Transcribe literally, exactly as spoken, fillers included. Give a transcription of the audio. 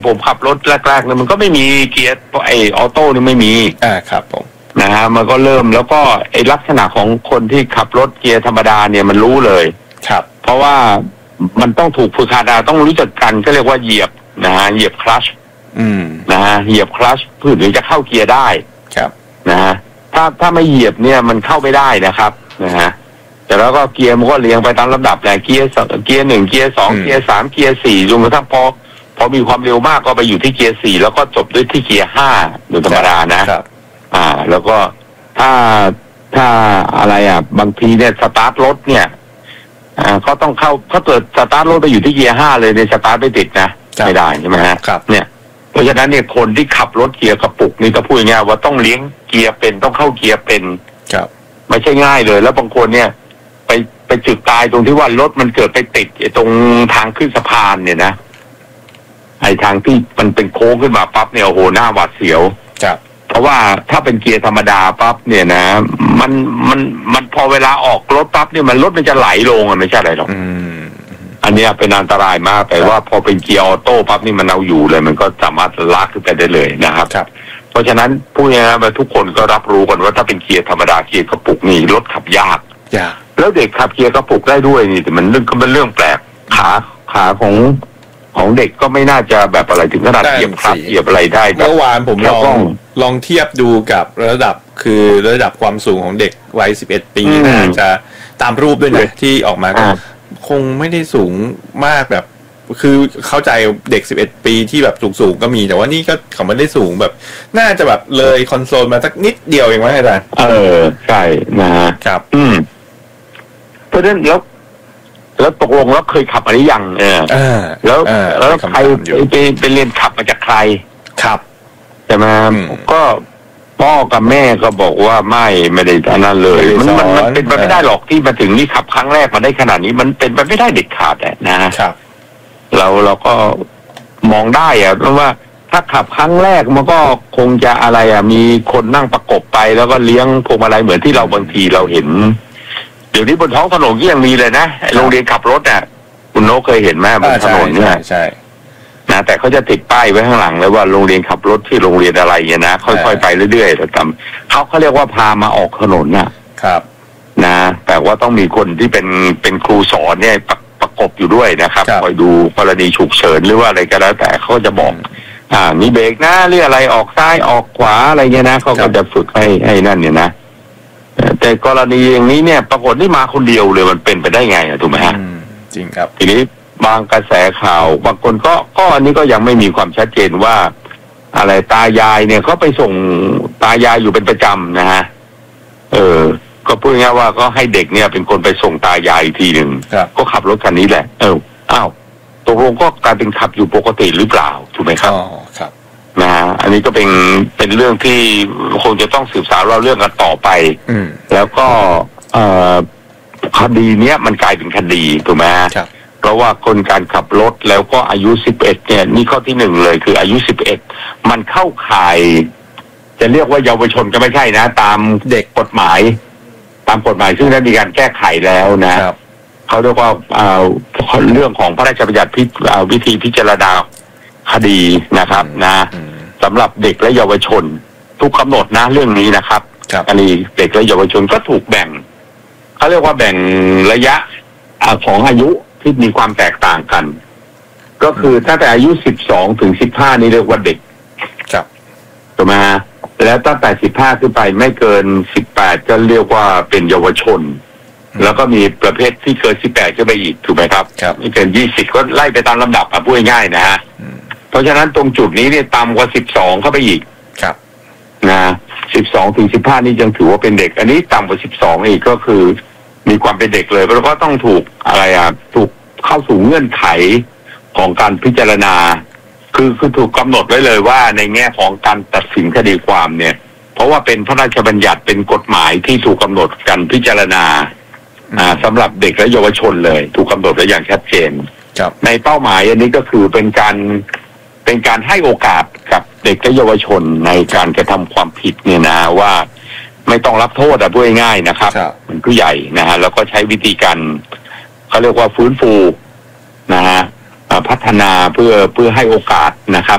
ผมขับรถแรกๆเนี่ยมันก็ไม่มีเกียร์ไอออโต้นี่ไม่มีอ่าครับผมนะฮะมันก็เริ่มแล้วก็ไอลักษณะของคนที่ขับรถเกียร์ธรรมดาเนี่ยมันรู้เลยครับเพราะว่ามันต้องถูกฝึกหัดต้องรู้จักกันก็เรียกว่าเหยียบนะฮะเหยียบคลัตช์นะฮะเหยียบคลัตช์เพื่อถึงจะเข้าเกียร์ได้ครับนะฮะถ้าถ้าไม่เหยียบเนี่ยมันเข้าไม่ได้นะครับนะฮะแต่แล้วก็เกียร์มันก็เรียงไปตามลำดับแหละเกียร์เกียร์หนึ่งเกียร์สองเกียร์สามเกียร์สี่จนกระทั่งพอพอมีความเร็วมากก็ไปอยู่ที่เกียร์สี่แล้วก็จบด้วยที่เกียร์ห้าโดยธรรมดานะครับอ่าแล้วก็ถ้าถ้าอะไรอ่ะบางทีเนี่ยสตาร์ทรถเนี่ยอ่าก็ต้องเข้าถ้าเกิดสตาร์ทรถไปอยู่ที่เกียร์ห้าเลยเนี่ยสตาร์ทไม่ติดนะไม่ได้ใช่ไหมฮะเนี่ยเพราะฉะนั้นเนี่ยคนที่ขับรถเกียร์กระปุกนี่ก็พูดง่ายว่าต้องเลี้ยงเกียร์เป็นต้องเข้าเกียร์เป็นครับไม่ใช่ง่ายเลยแล้วบางคนเนี่ยไปไปจุดตายตรงที่ว่ารถมันเกิดไปติดตรงทางขึ้นสะพานเนี่ยนะไอ้ทางที่มันเป็นโค้งขึ้นมาปั๊บเนี่ยโอ้โหหน้าหวาดเสียวครับเพราะว่าถ้าเป็นเกียร์ธรรมดาปั๊บเนี่ยนะมันมันมันพอเวลาออกรถปั๊บเนี่ยมันรถมันจะไหลลงอ่ะไม่ใช่อะไรหรอกอันนี้เป็นอันตรายมากแต่ว่าพอเป็นเกียร์ออโต้ปั๊บนี่มันเอาอยู่เลยมันก็สามารถลากขึ้นไปได้เลยนะครับเพราะฉะนั้นพูดง่ายๆว่าทุกคนก็รับรู้กันว่าถ้าเป็นเกียร์ธรรมดาเกียร์กระปุกนี่รถขับยากแล้วเด็กขับเกียร์กระปุกได้ด้วยนี่แต่มันเรื่องก็เป็นเรื่องแปลกขาขาของของเด็กก็ไม่น่าจะแบบอะไรถึงขนาดเหยียบครับเหยียบอะไรได้เมื่อวานผมลองลองเทียบดูกับระดับคือระดับความสูงของเด็กวัยสิบเอ็ดปีน่าจะตามรูปด้วยนะที่ออกมาก็คงไม่ได้สูงมากแบบคือเข้าใจเด็กสิบเอ็ดปีที่แบบสูงๆก็มีแต่ว่านี่ก็เขาไม่ได้สูงแบบน่าจะแบบเลยคอนโซลมาสักนิดเดียวเองมั้งอาจารย์เออใช่นะครับอืมเพราะฉะนั้นแล้วแล้วตกลงแล้วเคยขับอะไรยังเออแล้วแล้วใครไปไปเรียนขับมาจากใครครับใช่ไหมก็พ่อกับแม่ก็บอกว่าไม่ไม่ได้อันนั้นเลยมันมันมันเป็นไปไม่ได้หรอกที่มาถึงนี่ขับครั้งแรกมาได้ขนาดนี้มันเป็นไปไม่ได้เด็ดขาดแหละนะครับเราเราก็มองได้อะเพราะว่าถ้าขับครั้งแรกมันก็คงจะอะไรอ่ะมีคนนั่งประกบไปแล้วก็เลี้ยงพวงมาลัยเหมือนที่เราบางทีเราเห็นเดี๋ยวนี้บนท้องถนนก็ยังมีเลยนะโรงเรียนขับรถอ่ะคุณโน้เคยเห็นไหมบนถนนเนี่ยใช่นะแต่เขาจะติดป้ายไว้ข้างหลังเลยว่าโรงเรียนขับรถที่โรงเรียนอะไรเนี่ยนะค่อยๆไปเรื่อยๆแต่ทำเขาเขาเรียกว่าพามาออกถนนนะครับนะแต่ว่าต้องมีคนที่เป็นเป็นครูสอนเนี่ยประประกบอยู่ด้วยนะครับคอยดูกรณีฉุกเฉินหรือว่าอะไรก็แล้วแต่เขาจะบอกอ่ามีเบรกนะหรืออะไรออกซ้ายออกขวาอะไรเงี้ยนะเขาก็จะฝึกให้ให้นั่นเนี่ยนะแต่กรณีอย่างนี้เนี่ยปรากฏนี่มาคนเดียวเลยมันเป็นไปได้ไงอะถูกไหมฮะจริงครับทีนี้บางกระแสข่าวบางคนก็ก็อันนี้ก็ยังไม่มีความชัดเจนว่าอะไรตายายเนี่ยเขาไปส่งตายายอยู่เป็นประจำนะฮะเออก็พูดง่ายว่าก็ให้เด็กเนี่ยเป็นคนไปส่งตายายอีกทีหนึ่งก็ขับรถคันนี้แหละเอออ้าวตกลงก็กลายเป็นขับอยู่ปกติหรือเปล่าถูกไหมครับอ๋อครับนะอันนี้ก็เป็นเป็นเรื่องที่คงจะต้องสืบสาวเราเรื่องกันต่อไปแล้วก็เอ่อคดีเนี้ยมันกลายเป็นคดีถูกไหมครับเพราะว่าคนการขับรถแล้วก็อายุสิบเอ็ดเนี่ยนี่ข้อที่หนึ่งเลยคืออายุสิบเอ็ดมันเข้าข่ายจะเรียกว่าเยาวชนก็ไม่ใช่นะตามเด็กกฎหมายตามกฎหมายซึ่งได้มีการแก้ไขแล้วนะเขาเรียกว่าเรื่องของพระราชบัญญัติวิธีพิจารณาคดีนะครับนะสำหรับเด็กและเยาวชนทุกกำหนดนะเรื่องนี้นะครับอันนี้เด็กและเยาวชนก็ถูกแบ่งเขาเรียกว่าแบ่งระยะของอายุที่มีความแตกต่างกันก็คือตั้งแต่อายุสิบสองถึงสิบห้านี่เรียกว่าเด็กครับถูกไหมฮะแล้วตั้งแต่สิบห้าขึ้นไปไม่เกินสิบแปดก็เรียกว่าเป็นเยาวชนแล้วก็มีประเภทที่เกินสิบแปดขึ้นไปอีกถูกไหมครับไม่เกินยี่สิบก็ไล่ไปตามลำดับอ่ะพูดง่ายๆนะฮะเพราะฉะนั้นตรงจุดนี้เนี่ยต่ำกว่าสิบสองเข้าไปอีกครับนะสิบสองถึงสิบห้านี่ยังถือว่าเป็นเด็กอันนี้ต่ำกว่าสิบสองอีกก็คือมีความเป็นเด็กเลยแล้วก็ต้องถูกอะไรอ่ะถูกเข้าสู่เงื่อนไขของการพิจารณาคือคือถูกกำหนดไว้เลยว่าในแง่ของการตัดสินคดีความเนี่ยเพราะว่าเป็นพระราชบัญญัติเป็นกฎหมายที่ถูกกำหนดการพิจารณาอ่าสำหรับเด็กและเยาวชนเลยถูกกำหนดไว้อย่างชัดเจนในเป้าหมายอันนี้ก็คือเป็นการเป็นการให้โอกาสกับเด็กและเยาวชนในการกระทำความผิดเนี่ยนะว่าไม่ต้องรับโทษอ่ะพูดง่ายๆนะครับมันผู้ใหญ่นะฮะแล้วก็ใช้วิธีการเขาเรียกว่าฟื้นฟูนะฮะพัฒนาเพื่อเพื่อให้โอกาสนะครับ